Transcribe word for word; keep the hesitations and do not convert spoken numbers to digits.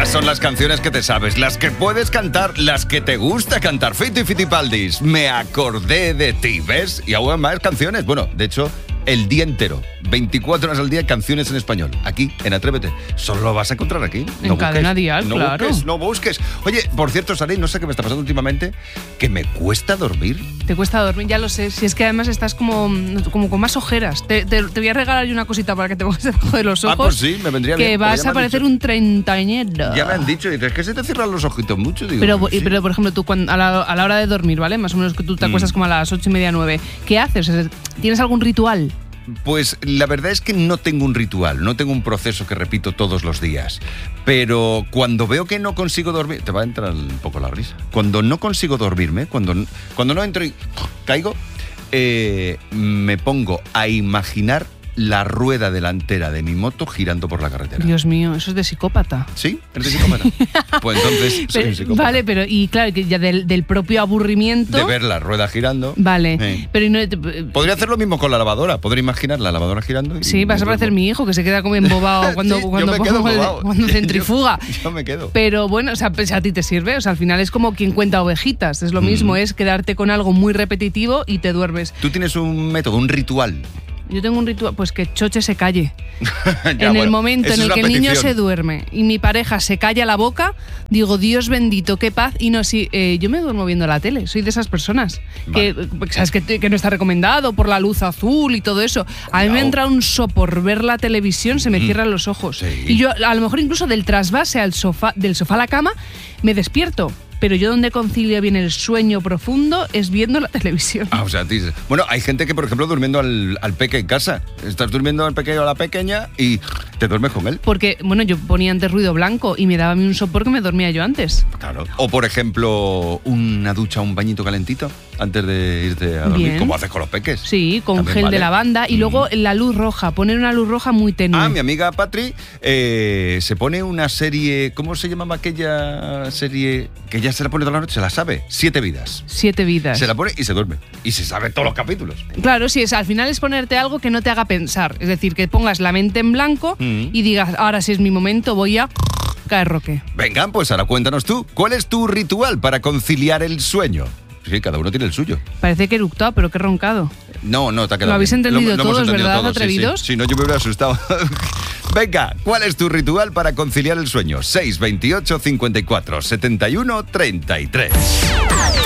Estas son las canciones que te sabes, las que puedes cantar, las que te gusta cantar. Fito y Fitipaldis, me acordé de ti, ¿ves? Y aún más canciones. Bueno, de hecho, el día entero, veinticuatro horas al día, canciones en español. Aquí, en Atrévete. Solo lo vas a encontrar aquí. En no Cadena busques, Dial, no claro. Busques, no busques. Oye, por cierto, Saray, no sé qué me está pasando últimamente, que me cuesta dormir. Te cuesta dormir, ya lo sé. Si es que además estás como, como con más ojeras. Te, te, te voy a regalar yo una cosita para que te pongas debajo de los ojos. Ah, pues sí, me vendría bien. Que vas a parecer un treintañero. Ya me han dicho, dices, que se te cierran los ojitos mucho. Digo, pero, sí. pero, por ejemplo, tú cuando, a, la, a la hora de dormir, ¿vale? Más o menos que tú te acuestas mm. como a las ocho y media, nueve. ¿Qué haces? ¿Tienes algún ritual? Pues la verdad es que no tengo un ritual, no tengo un proceso que repito todos los días. Pero cuando veo que no consigo dormir... Te va a entrar un poco la risa. Cuando no consigo dormirme, cuando, cuando no entro y caigo, eh, me pongo a imaginar la rueda delantera de mi moto girando por la carretera. Dios mío, eso es de psicópata. ¿Sí? ¿Eres de psicópata? Pues entonces soy pero, un psicópata. Vale, pero y claro, que ya del, del propio aburrimiento... De ver la rueda girando. Vale. Eh. Pero no, podría hacer lo mismo con la lavadora. Podría imaginar la lavadora girando. Y sí, vas a parecer mi hijo, que se queda como embobado cuando, sí, cuando, yo me quedo cuando, cuando centrifuga. Yo, yo me quedo. Pero bueno, o sea, pues a ti te sirve. O sea, al final es como quien cuenta ovejitas. Es lo mm. mismo, es quedarte con algo muy repetitivo y te duermes. Tú tienes un método, un ritual. Yo tengo un ritual, pues que Choche se calle. ya, en bueno, el momento en el que el niño petición. se duerme y mi pareja se calla la boca, digo, Dios bendito, qué paz. Y no, sí, eh, yo me duermo viendo la tele, soy de esas personas. Vale. Que, sabes que, que no está recomendado por la luz azul y todo eso. A mí no. me entra un sopor ver la televisión, se me mm. cierran los ojos. Sí. Y yo, a lo mejor incluso del trasvase al sofá, del sofá a la cama, me despierto. Pero yo donde concilio bien el sueño profundo es viendo la televisión. Ah, o sea, tío. Bueno, hay gente que, por ejemplo, durmiendo al, al peque en casa. Estás durmiendo al pequeño o a la pequeña y te duermes con él. Porque, bueno, yo ponía antes ruido blanco y me daba a mí un sopor que me dormía yo antes. Claro. O, por ejemplo, una ducha, un bañito calentito antes de irte a dormir. Bien. Como haces con los peques. Sí, con también gel vale. de lavanda y mm. luego la luz roja. Poner una luz roja muy tenue. Ah, mi amiga Patri eh, se pone una serie... ¿Cómo se llamaba aquella serie que ya se la pone toda la noche? Se la sabe. Siete vidas. Siete vidas. Se la pone y se duerme. Y se sabe todos los capítulos. Claro, sí, es, al final es ponerte algo que no te haga pensar. Es decir, que pongas la mente en blanco mm. y digas, ahora sí es mi momento, voy a caer roque. Venga, pues ahora cuéntanos tú. ¿Cuál es tu ritual para conciliar el sueño? Sí, cada uno tiene el suyo. Parece que he eructado, pero que he roncado. No, no, te ha quedado. Lo habéis bien. entendido lo, lo todos, entendido ¿verdad, todos, atrevidos? Sí, sí. Si no, yo me hubiera asustado. Venga, ¿cuál es tu ritual para conciliar el sueño? seis veintiocho cincuenta y cuatro setenta y uno treinta y tres.